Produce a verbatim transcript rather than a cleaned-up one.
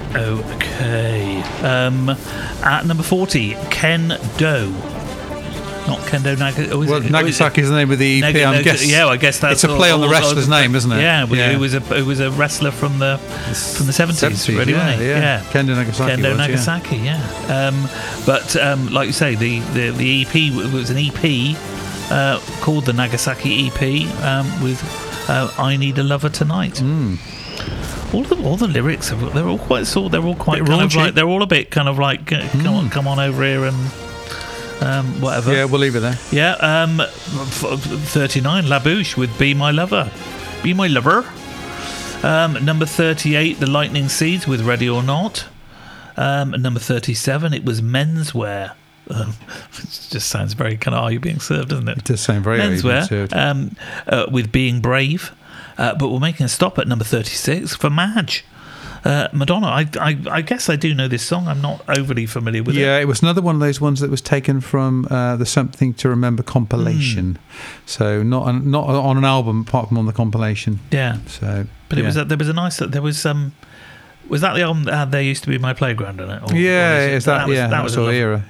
Okay. Um, at number forty, Ken Do. Not Kendo Nagasaki. Oh, well, it, Nagasaki is the name of the E P. Neg- I'm Neg- guessing. Yeah, I guess that's it's a play all, on the all, wrestler's all, name, isn't it? Yeah, yeah. It was a it was a wrestler from the from the seventies, really, yeah, wasn't he? Yeah. yeah. Kendo Nagasaki. Kendo was, Nagasaki, yeah. yeah. Um, but um, like you say, the, the, the E P was an E P uh, called the Nagasaki E P um, with uh, "I Need a Lover Tonight." Mm. All the all the lyrics, they're all quite sort. They're all quite kind of raunchy. like they're all a bit kind of like uh, come Mm. on, come on over here and. Um, whatever. Yeah, we'll leave it there. Yeah, um, thirty-nine, La Bouche with Be My Lover. Be My Lover. Um, number thirty-eight, The Lightning Seeds with Ready or Not. Um, number thirty-seven, it was Menswear. Um, it just sounds very kind of, are you being served, doesn't it? It does sound very Menswear um, uh, with Being Brave. Uh, but we're making a stop at number thirty-six for Madge. Uh, Madonna, I, I I guess I do know this song. I'm not overly familiar with yeah, it. Yeah, it was another one of those ones that was taken from uh, the Something to Remember compilation. Mm. So not on, not on an album, apart from on the compilation. Yeah. So, but yeah. it was a, there was a nice there was um was that the album that had There Used to Be My Playground in it? Or, yeah, or is, is that, that was, yeah, that that was sort a of lovely, era.